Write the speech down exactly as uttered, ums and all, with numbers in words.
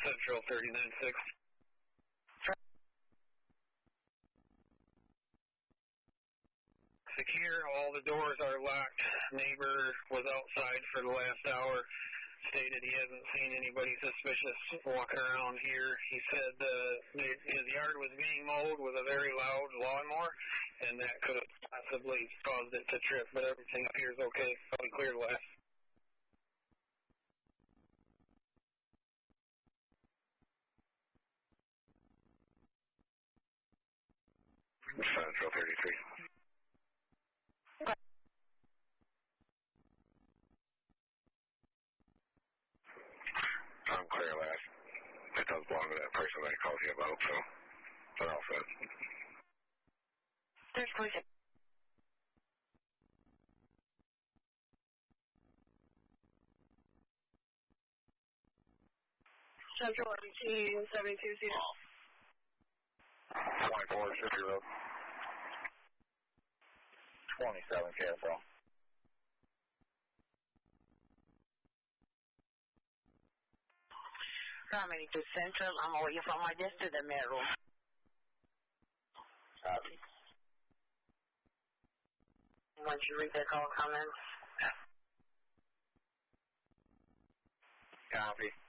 Central thirty-nine six. Secure, all the doors are locked. Neighbor was outside for the last hour. Stated he hasn't seen anybody suspicious walking around here. He said uh, his yard was being mowed with a very loud lawnmower, and that could have possibly caused it to trip, but everything appears okay. Probably cleared last. Central thirty-three. I'm clear last. It does belong to that person that I called you about, so they're all set. There's police. Central eighteen seventy-two zero. twenty-four City Road. twenty-seven K S L. Coming to Central, I'm away from my desk to the mail room. Copy. Once you read that call comments. Copy.